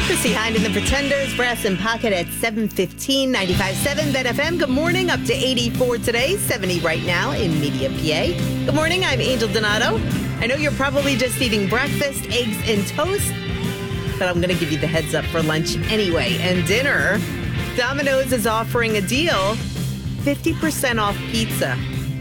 Chrissy Hind and the Pretenders, Brass in Pocket at 7:15, 95.7 Ben FM. Good morning, up to 84 today, 70 right now in Media, PA. Good morning, I'm Angel Donato. I know you're probably just eating breakfast, eggs, and toast, but I'm going to give you the heads up for lunch anyway. And dinner, Domino's is offering a deal, 50% off pizza.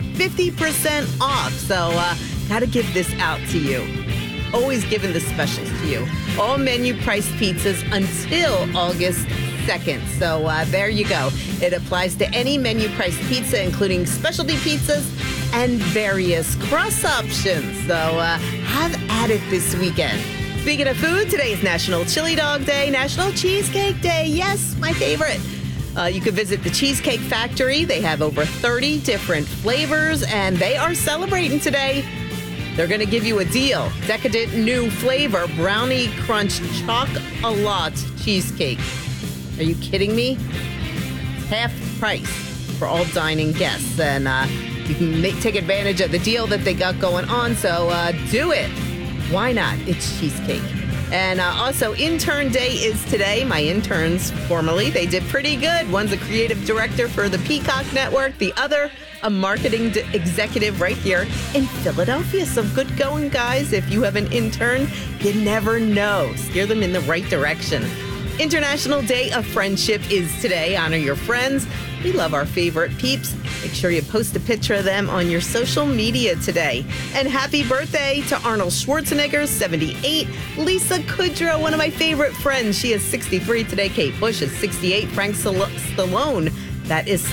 50% off, so got to give this out to you. Always giving the specials to you. All menu priced pizzas until August 2nd. So there you go. It applies to any menu priced pizza, including specialty pizzas and various crust options. So have at it this weekend. Speaking of food, today is National Chili Dog Day, National Cheesecake Day. Yes, my favorite. You can visit the Cheesecake Factory. They have over 30 different flavors, and they are celebrating today. They're going to give you a deal. Decadent new flavor, Brownie Crunch Choc-a-Lot Cheesecake. Are you kidding me? It's half price for all dining guests. And you can take advantage of the deal that they got going on. So do it. Why not? It's cheesecake. And also, Intern Day is today. My interns, formerly, they did pretty good. One's a creative director for the Peacock Network. The other, a marketing executive right here in Philadelphia. So good going, guys. If you have an intern, you never know. Steer them in the right direction. International Day of Friendship is today. Honor your friends. We love our favorite peeps. Make sure you post a picture of them on your social media today. And happy birthday to Arnold Schwarzenegger, 78. Lisa Kudrow, one of my favorite friends. She is 63 today. Kate Bush is 68. Frank Stallone, that is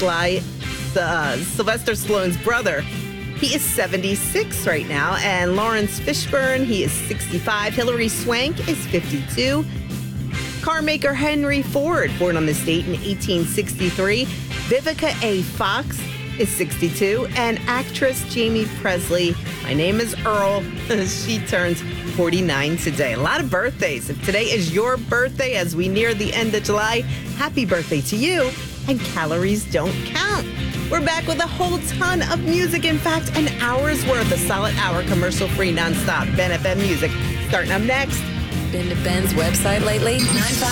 Sylvester Stallone's brother. He is 76 right now. And Lawrence Fishburne, he is 65. Hilary Swank is 52. Car maker Henry Ford, born on this date in 1863. Vivica A. Fox is 62. And actress Jamie Presley, my name is Earl, she turns 49 today. A lot of birthdays. If today is your birthday as we near the end of July, happy birthday to you, and calories don't count. We're back with a whole ton of music. In fact, an hour's worth, a solid hour, commercial-free, nonstop Ben FM music. Starting up next. Been to Ben's website lately? 95